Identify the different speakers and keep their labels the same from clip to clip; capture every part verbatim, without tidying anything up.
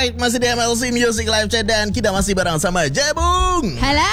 Speaker 1: Alright, masih di M L C Music Live Chat dan kita masih bareng sama Jebung.
Speaker 2: Halo.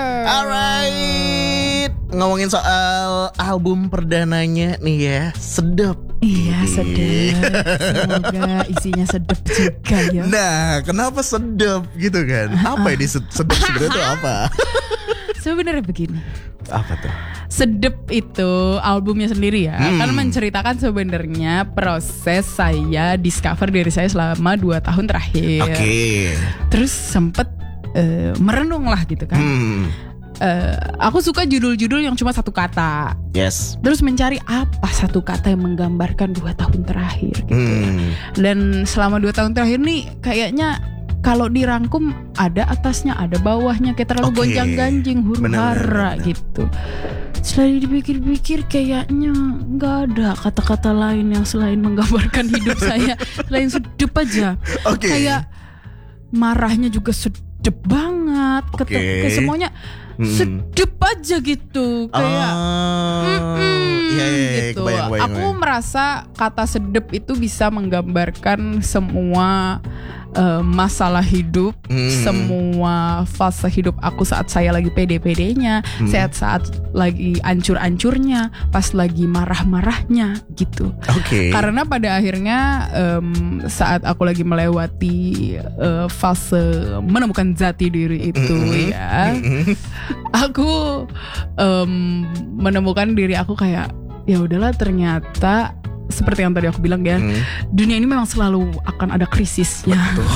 Speaker 1: Alright, ngomongin soal album perdananya nih ya, sedap.
Speaker 2: Iya, sedap. Semoga isinya sedap juga ya.
Speaker 1: Nah, kenapa sedap gitu kan? Apa ini sedap sebenarnya itu apa?
Speaker 2: Sebenarnya begini.
Speaker 1: Apa tuh?
Speaker 2: Sedep itu albumnya sendiri ya, hmm. kan menceritakan sebenarnya proses saya discover diri saya selama dua tahun terakhir.
Speaker 1: Oke. Okay.
Speaker 2: Terus sempet uh, merenung lah gitu kan. Hmm. Uh, aku suka judul-judul yang cuma satu kata.
Speaker 1: Yes.
Speaker 2: Terus mencari apa satu kata yang menggambarkan dua tahun terakhir gitu. Hmm. Dan selama dua tahun terakhir nih kayaknya kalau dirangkum ada atasnya, ada bawahnya, kayak terlalu okay. gonjang-ganjing, huru-hara gitu. Setelah dipikir-pikir kayaknya nggak ada kata-kata lain yang selain menggambarkan hidup saya, selain sedep aja. Okay. Kayak marahnya juga sedep banget, okay. Kayak semuanya hmm. sedep aja gitu, kayak
Speaker 1: uh, yeah, yeah,
Speaker 2: gitu.
Speaker 1: Kebayang, kebayang,
Speaker 2: Aku
Speaker 1: kebayang.
Speaker 2: merasa kata sedep itu bisa menggambarkan semua Uh, masalah hidup, hmm. semua fase hidup aku saat saya lagi pede-pedenya, hmm. saat saat lagi ancur-ancurnya, pas lagi marah-marahnya gitu.
Speaker 1: Okay.
Speaker 2: Karena pada akhirnya um, saat aku lagi melewati uh, fase menemukan jati diri itu, mm-hmm. ya, mm-hmm. aku um, menemukan diri aku kayak ya udahlah, ternyata seperti yang tadi aku bilang ya, hmm. dunia ini memang selalu akan ada krisisnya.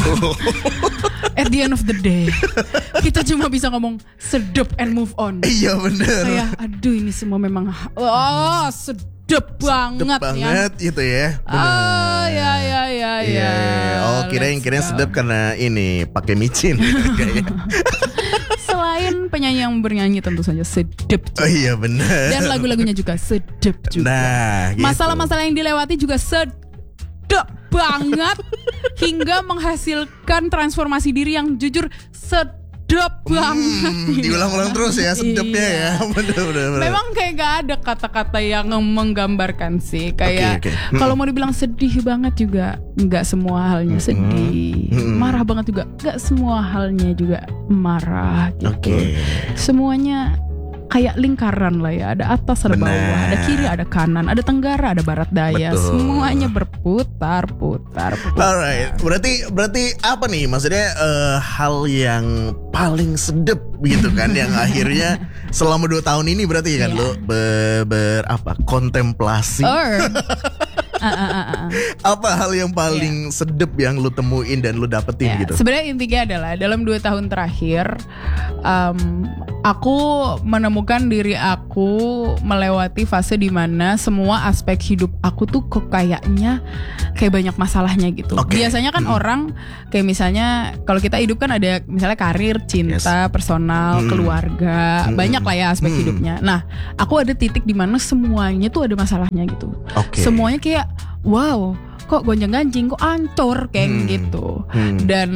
Speaker 2: At the end of the day, kita cuma bisa ngomong sedep and move on.
Speaker 1: Iya benar.
Speaker 2: Kayak aduh ini semua memang oh sedep banget,
Speaker 1: sedep banget
Speaker 2: ya.
Speaker 1: Itu ya.
Speaker 2: Bener. Oh ya ya ya ya.
Speaker 1: Oh kirain kirain sedep karena ini pakai micin.
Speaker 2: Selain penyanyi yang bernyanyi tentu saja sedep juga.
Speaker 1: Oh iya benar.
Speaker 2: Dan lagu-lagunya juga sedep juga.
Speaker 1: Nah, gitu.
Speaker 2: Masalah-masalah yang dilewati juga sedep banget hingga menghasilkan transformasi diri yang jujur sedep banget.
Speaker 1: Hmm, diulang-ulang terus ya sedepnya
Speaker 2: iya.
Speaker 1: ya. Bener-bener.
Speaker 2: Memang kayak gak ada kata-kata yang menggambarkan sih. Kayak
Speaker 1: okay, okay. hmm.
Speaker 2: kalau mau dibilang sedih banget juga gak semua halnya sedih. hmm. Marah banget juga gak semua halnya juga marah gitu.
Speaker 1: Okay.
Speaker 2: Semuanya kayak lingkaran lah ya. Ada atas, ada
Speaker 1: Bener.
Speaker 2: bawah, ada kiri, ada kanan, ada tenggara, ada barat daya.
Speaker 1: Betul.
Speaker 2: Semuanya berputar, putar, putar.
Speaker 1: Alright, berarti berarti apa nih maksudnya uh, hal yang paling sedep gitu kan yang akhirnya selama dua tahun ini berarti kan yeah. lo ber, ber apa kontemplasi.
Speaker 2: Or, uh, uh, uh, uh.
Speaker 1: Apa hal yang paling yeah. sedep yang lo temuin dan lo dapetin yeah. gitu?
Speaker 2: Sebenarnya intinya adalah dalam dua tahun terakhir um, aku menemukan diri aku melewati fase di mana semua aspek hidup aku tuh kok kayaknya kayak banyak masalahnya gitu. Okay. Biasanya kan hmm. orang kayak misalnya kalau kita hidup kan ada misalnya karir, cinta, yes. personal, hmm. keluarga, hmm. banyak lah ya aspek hmm. hidupnya. Nah, aku ada titik di mana semuanya tuh ada masalahnya gitu. Okay. Semuanya kayak wow, kok gonjang-ganjing, kok ancur kayak hmm. gitu. Hmm. Dan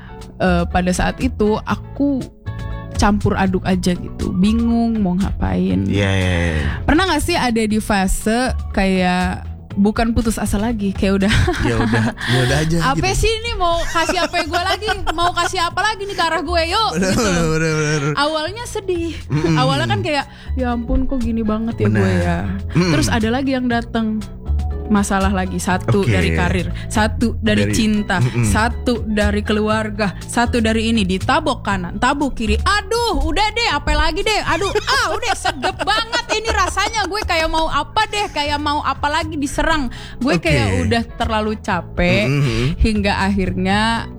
Speaker 2: uh, pada saat itu aku campur aduk aja gitu, bingung mau ngapain.
Speaker 1: Yeah, yeah, yeah.
Speaker 2: Pernah nggak sih ada di fase kayak bukan putus asa lagi, kayak udah
Speaker 1: ya udah ya udah aja
Speaker 2: apa gitu. Sih ini mau kasih apa gue lagi, mau kasih apa lagi nih ke arah gue, yuk
Speaker 1: bener,
Speaker 2: gitu.
Speaker 1: bener, bener, bener.
Speaker 2: Awalnya sedih,
Speaker 1: mm.
Speaker 2: awalnya kan kayak ya ampun kok gini banget ya bener. Gue ya mm. Terus ada lagi yang datang masalah lagi, satu okay. dari karir, satu dari, dari cinta, mm-mm. satu dari keluarga, satu dari ini, ditabok kanan, tabok kiri, aduh udah deh apa lagi deh, aduh ah udah sedep banget ini rasanya, gue kayak mau apa deh, kayak mau apa lagi diserang, gue okay. kayak udah terlalu capek, mm-hmm. hingga akhirnya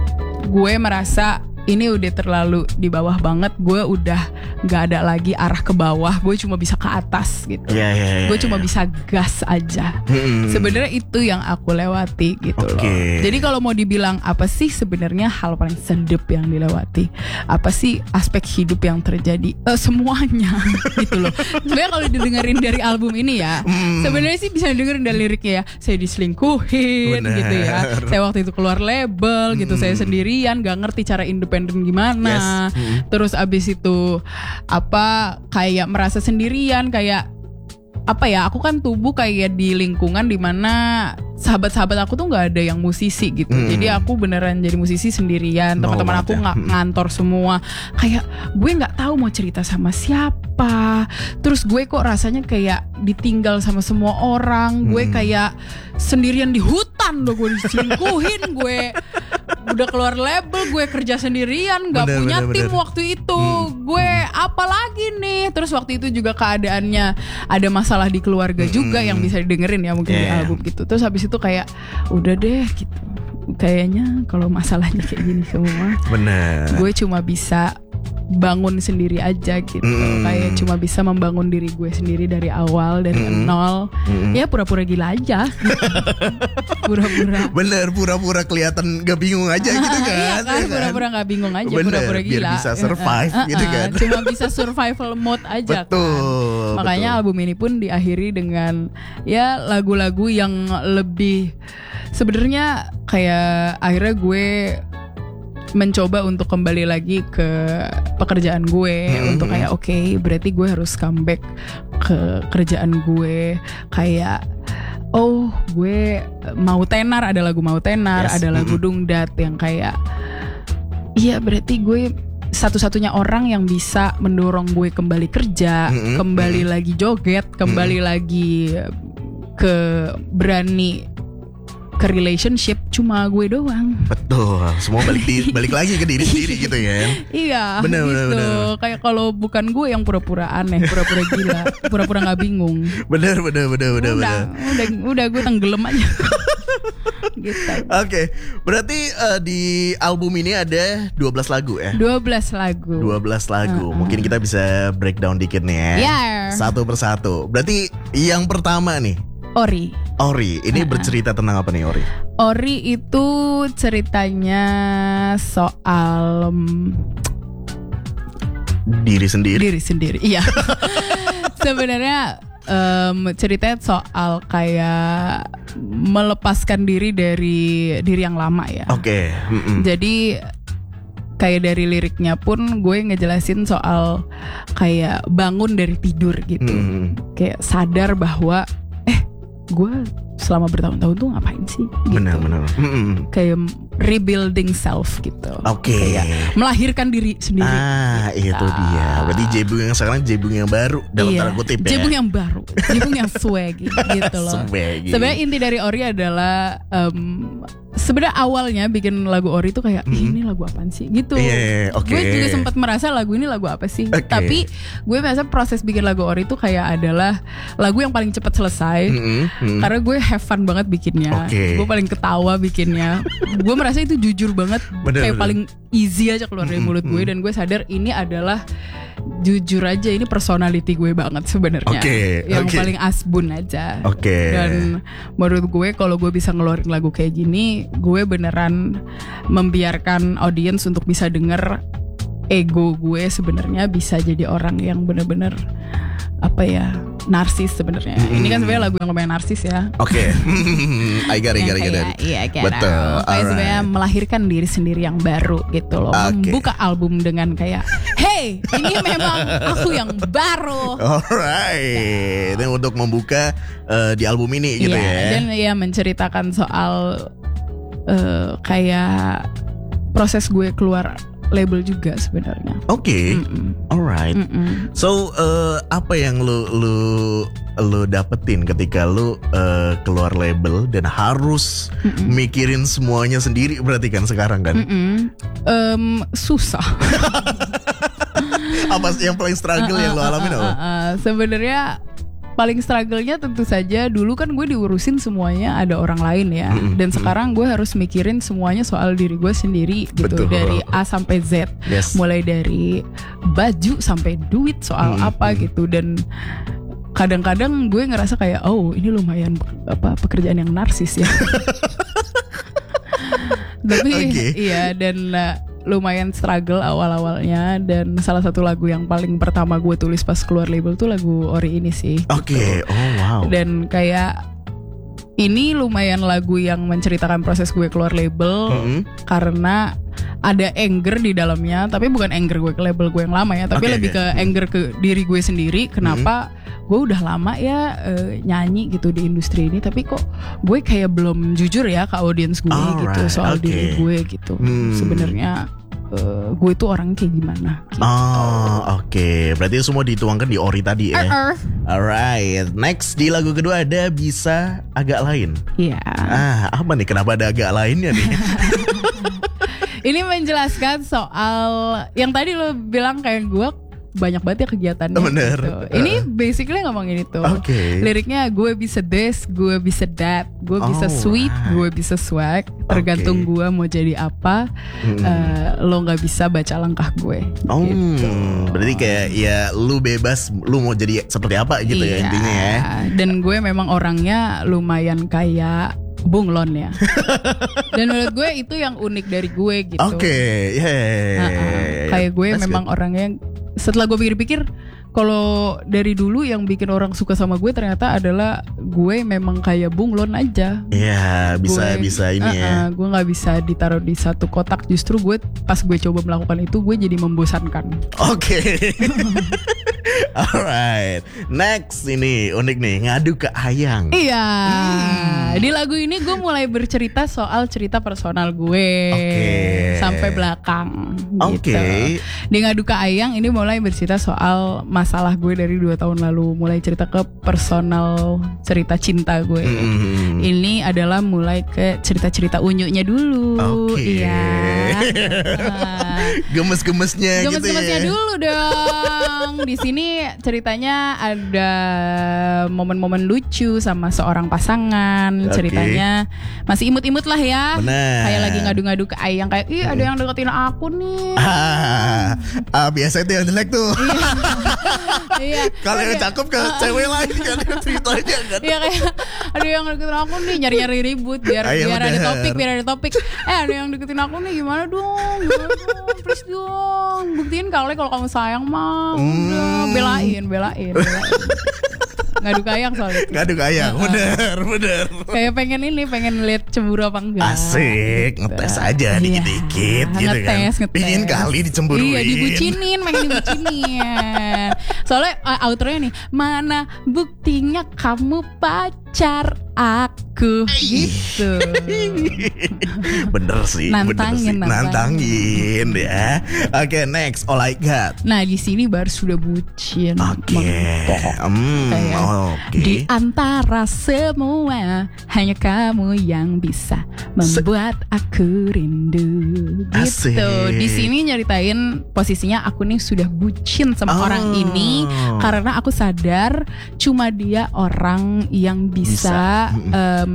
Speaker 2: gue merasa ini udah terlalu di bawah banget, gue udah gak ada lagi arah ke bawah, gue cuma bisa ke atas gitu.
Speaker 1: Yeah, yeah, yeah,
Speaker 2: gue cuma bisa gas aja. Hmm. Sebenarnya itu yang aku lewati gitu okay. loh. Jadi kalau mau dibilang apa sih sebenarnya hal paling sedep yang dilewati, apa sih aspek hidup yang terjadi, uh, semuanya gitu loh. Sebenarnya kalau didengerin dari album ini ya, hmm. sebenarnya sih bisa didengerin dari liriknya ya. Saya diselingkuhin gitu ya. Saya waktu itu keluar label gitu, hmm. saya sendirian, gak ngerti cara independen gimana, yes. hmm. terus abis itu apa kayak merasa sendirian, kayak apa ya, aku kan tumbuh kayak di lingkungan dimana sahabat-sahabat aku tuh nggak ada yang musisi gitu. Hmm. Jadi aku beneran jadi musisi sendirian. Teman-teman aku nggak hmm. ngantor semua. Kayak gue nggak tahu mau cerita sama siapa. Terus gue kok rasanya kayak ditinggal sama semua orang. Gue hmm. kayak sendirian di hutan loh, gue diselingkuhin. Gue udah keluar label, gue kerja sendirian, nggak punya bener, tim bener. Waktu itu. Hmm. Gue apa lagi nih? Terus waktu itu juga keadaannya ada masalah di keluarga hmm. juga yang bisa didengerin ya mungkin yeah. di album gitu. Terus habis itu kayak udah deh gitu. Kayaknya kalau masalahnya kayak gini semua, bener. Gue cuma bisa bangun sendiri aja gitu. Mm. Kayak cuma bisa membangun diri gue sendiri dari awal, dari mm. nol. Mm. Ya pura-pura gila aja gitu. Pura-pura.
Speaker 1: Bener, pura-pura kelihatan gak bingung aja gitu kan.
Speaker 2: Iya kan, pura-pura gak bingung aja. Bener, pura-pura gila.
Speaker 1: Biar bisa survive uh, uh, gitu kan.
Speaker 2: Cuma bisa survival mode aja.
Speaker 1: Betul,
Speaker 2: kan. Makanya betul. Album ini pun diakhiri dengan ya lagu-lagu yang lebih sebenarnya kayak akhirnya gue mencoba untuk kembali lagi ke pekerjaan gue hmm. untuk kayak oke okay, berarti gue harus comeback ke kerjaan gue kayak oh gue mau tenar, ada lagu mau tenar, yes. ada lagu hmm. dungdat yang kayak iya berarti gue satu-satunya orang yang bisa mendorong gue kembali kerja, hmm. kembali hmm. lagi joget, kembali hmm. lagi ke berani ke relationship cuma gue doang.
Speaker 1: Betul, semua balik di, balik lagi ke diri sendiri gitu ya.
Speaker 2: Iya, bener, gitu. Bener, bener. Kayak kalau bukan gue yang pura-pura aneh, pura-pura gila, pura-pura nggak bingung.
Speaker 1: Bener, bener, bener, bener.
Speaker 2: Udah,
Speaker 1: bener.
Speaker 2: udah, udah gue tenggelam aja. Gitu.
Speaker 1: Oke, okay. Berarti uh, di album ini ada dua belas lagu ya?
Speaker 2: dua belas lagu.
Speaker 1: dua belas lagu. Uh-uh. Mungkin kita bisa breakdown dikit nih ya.
Speaker 2: Yeah.
Speaker 1: Satu persatu. Berarti yang pertama nih.
Speaker 2: Ori.
Speaker 1: Ori, ini uh-uh. bercerita tentang apa nih Ori?
Speaker 2: Ori itu ceritanya soal um,
Speaker 1: diri sendiri.
Speaker 2: Diri sendiri, iya. Sebenarnya um, ceritanya soal kayak melepaskan diri dari diri yang lama ya.
Speaker 1: Oke. Okay.
Speaker 2: Jadi kayak dari liriknya pun gue ngejelasin soal kayak bangun dari tidur gitu. Mm. Kayak sadar bahwa gue selama bertahun-tahun tuh ngapain sih gitu.
Speaker 1: Benar-benar mm-hmm.
Speaker 2: Kayak rebuilding self gitu.
Speaker 1: Oke okay.
Speaker 2: Kayak melahirkan diri sendiri.
Speaker 1: Ah gitu. Itu dia. Berarti Jebung yang sekarang Jebung yang baru dalam
Speaker 2: iya,
Speaker 1: tanda kutip ya.
Speaker 2: Jebung yang baru, Jebung yang swaggy gitu loh.
Speaker 1: Swaggy.
Speaker 2: Sebenarnya inti dari Ori adalah um, sebenarnya awalnya bikin lagu Ori tuh kayak mm-hmm. ini lagu apaan sih gitu.
Speaker 1: Yeah, okay.
Speaker 2: Gue juga sempat merasa lagu ini lagu apa sih. Okay. Tapi gue merasa proses bikin lagu Ori tuh kayak adalah lagu yang paling cepat selesai. Mm-hmm. Karena gue have fun banget bikinnya. Okay. Gue paling ketawa bikinnya. Gue merasa itu jujur banget. Bener, kayak bener. Paling easy aja keluar dari mulut gue. Dan gue sadar ini adalah jujur aja ini personality gue banget sebenarnya. Okay, yang okay. paling asbun aja.
Speaker 1: Okay.
Speaker 2: Dan menurut gue kalau gue bisa ngeluarin lagu kayak gini, gue beneran membiarkan audiens untuk bisa denger ego gue sebenarnya bisa jadi orang yang bener-bener apa ya, narsis sebenarnya. Mm. Ini kan sebenarnya lagu yang lumayan narsis ya.
Speaker 1: Oke. Okay. I got it, got it, got it.
Speaker 2: Iya, betul. Kayak sebenarnya melahirkan diri sendiri yang baru gitu loh. Okay. Membuka album dengan kayak, hey, ini memang aku yang baru.
Speaker 1: Alright. Itu untuk membuka uh, di album ini gitu
Speaker 2: yeah, ya. Dan ya menceritakan soal uh, kayak proses gue keluar label juga sebenarnya.
Speaker 1: Oke, okay. Alright. Mm-mm. So uh, apa yang lu lu lu dapetin ketika lu uh, keluar label dan harus Mm-mm. mikirin semuanya sendiri berarti kan sekarang kan?
Speaker 2: Um, susah.
Speaker 1: Apa yang paling struggle uh, uh, yang lu alamin apa? Uh, uh,
Speaker 2: uh, Sebenarnya paling struggle-nya tentu saja dulu kan gue diurusin semuanya ada orang lain ya. Mm-hmm. Dan sekarang gue harus mikirin semuanya soal diri gue sendiri gitu. Betul. Dari A sampai Z. Yes. Mulai dari baju sampai duit soal mm-hmm. apa gitu. Dan kadang-kadang gue ngerasa kayak oh ini lumayan apa pekerjaan yang narsis ya. Tapi okay. iya dan uh, lumayan struggle awal-awalnya. Dan salah satu lagu yang paling pertama gue tulis pas keluar label tuh lagu Ori ini sih.
Speaker 1: Oke, okay.
Speaker 2: gitu.
Speaker 1: Oh wow.
Speaker 2: Dan kayak ini lumayan lagu yang menceritakan proses gue keluar label. Mm-hmm. Karena ada anger di dalamnya, tapi bukan anger gue ke label gue yang lama ya, tapi
Speaker 1: Okay,
Speaker 2: lebih
Speaker 1: okay.
Speaker 2: ke anger ke diri gue sendiri. Kenapa gue udah lama ya uh, nyanyi gitu di industri ini, tapi kok gue kayak belum jujur ya ke audiens gue gitu
Speaker 1: Alright,
Speaker 2: soal
Speaker 1: okay.
Speaker 2: diri gue gitu.
Speaker 1: Hmm.
Speaker 2: Sebenarnya uh, gue itu orang kayak gimana? Gitu.
Speaker 1: Oh, oke. Okay. Berarti semua dituangkan di Ori tadi ya.
Speaker 2: Uh-uh.
Speaker 1: Alright. Next di lagu kedua ada Bisa Agak Lain.
Speaker 2: Iya.
Speaker 1: Ah, apa nih? Kenapa ada agak lainnya nih?
Speaker 2: Ini menjelaskan soal yang tadi lo bilang kayak gue banyak banget ya kegiatannya.
Speaker 1: Bener.
Speaker 2: Gitu. Ini basically ngomongin itu.
Speaker 1: Oke.
Speaker 2: Liriknya gue bisa this, gue bisa that, gue bisa
Speaker 1: Oh,
Speaker 2: sweet,
Speaker 1: right.
Speaker 2: gue bisa swag. Tergantung
Speaker 1: Oke.
Speaker 2: gue mau jadi apa.
Speaker 1: Hmm.
Speaker 2: eh, lo nggak bisa baca langkah gue.
Speaker 1: Oh,
Speaker 2: Gitu.
Speaker 1: berarti kayak ya lu bebas, lu mau jadi seperti apa gitu ya
Speaker 2: Iya.
Speaker 1: intinya ya.
Speaker 2: Dan gue memang orangnya lumayan kayak bunglon ya. Dan menurut gue itu yang unik dari gue gitu.
Speaker 1: Oke, yeah.
Speaker 2: Uh-uh. Kayak gue
Speaker 1: That's
Speaker 2: memang
Speaker 1: good.
Speaker 2: orangnya, setelah gue pikir-pikir, kalau dari dulu yang bikin orang suka sama gue ternyata adalah gue memang kayak bunglon aja.
Speaker 1: Iya, bisa
Speaker 2: Gue-
Speaker 1: bisa ini ya.
Speaker 2: uh-uh, gue nggak bisa ditaruh di satu kotak. Justru gue pas gue coba melakukan itu, gue jadi membosankan.
Speaker 1: Oke. Alright. Next ini unik nih, Ngadu ke Ayang.
Speaker 2: Iya,
Speaker 1: Hmm.
Speaker 2: di lagu ini gue mulai bercerita soal cerita personal gue
Speaker 1: Oke.
Speaker 2: sampai belakang.
Speaker 1: Oke.
Speaker 2: Gitu. Di Ngadu ke Ayang ini mulai bercerita soal masalah gue dari dua tahun lalu, mulai cerita ke personal cerita cinta gue.
Speaker 1: Hmm.
Speaker 2: Ini adalah mulai ke cerita-cerita unyunya dulu.
Speaker 1: Oke.
Speaker 2: Iya.
Speaker 1: Gemes-gemesnya gitu ya.
Speaker 2: Gemes-gemesnya dulu dong. Di sini ceritanya ada momen-momen lucu sama seorang pasangan.
Speaker 1: Oke.
Speaker 2: Ceritanya masih imut-imut lah ya.
Speaker 1: Benar.
Speaker 2: Kayak lagi ngadu-ngadu ke Ayang, kayak ih ada yang deketin aku nih.
Speaker 1: Ah, ah, biasa itu yang jelek tuh.
Speaker 2: Iya.
Speaker 1: Kalau yang cakep ke cewek lain kan ceritanya kan.
Speaker 2: Iya kayak ada yang deketin aku nih, nyari-nyari ribut biar
Speaker 1: Ayo,
Speaker 2: biar ada
Speaker 1: bener.
Speaker 2: topik, biar ada topik. Eh ada yang deketin aku nih, gimana dong? Gimana dong? Please dong, buktiin kali kalau kamu sayang mah. Udah,
Speaker 1: Hmm.
Speaker 2: belain, belain, belain. Ngadu ke Ayang soal itu.
Speaker 1: Ngadu ke Ayang, bener bener.
Speaker 2: Kayak pengen ini, pengen lihat cemburu apa enggak.
Speaker 1: Asik, ngetes aja
Speaker 2: Iya.
Speaker 1: dikit-dikit gitu kan.
Speaker 2: Ngetes, ngetes.
Speaker 1: Pingin kali dicemburuin.
Speaker 2: Iya, dibucinin, pengen dibucinin. Soalnya uh, outronya nih, mana buktinya kamu pacar aku gitu.
Speaker 1: Bener sih,
Speaker 2: Nantangin,
Speaker 1: bener sih.
Speaker 2: nantangin.
Speaker 1: Nantangin ya. Oke, next All I Got.
Speaker 2: Nah di sini baru sudah bucin.
Speaker 1: Oke.
Speaker 2: mentok.
Speaker 1: Hmm,
Speaker 2: Kayak,
Speaker 1: oke.
Speaker 2: Di antara semua hanya kamu yang bisa membuat aku rindu.
Speaker 1: Asik.
Speaker 2: Gitu. Di sini nyeritain posisinya aku nih sudah bucin sama
Speaker 1: Oh.
Speaker 2: orang ini karena aku sadar cuma dia orang yang bisa,
Speaker 1: Bisa.
Speaker 2: em,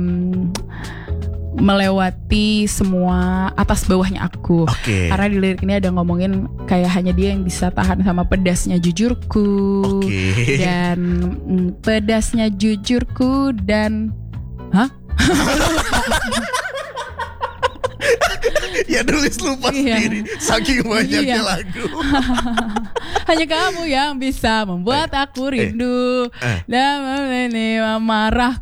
Speaker 2: melewati semua atas bawahnya aku.
Speaker 1: Oke.
Speaker 2: Karena di lirik ini ada ngomongin kayak hanya dia yang bisa tahan sama pedasnya jujurku.
Speaker 1: Oke.
Speaker 2: Dan mm, pedasnya jujurku dan hah?
Speaker 1: Ya nulis lupa
Speaker 2: Iya.
Speaker 1: sendiri. Saking banyaknya
Speaker 2: Iya.
Speaker 1: lagu.
Speaker 2: Hanya kamu yang bisa membuat aku rindu
Speaker 1: eh.
Speaker 2: dan ini marah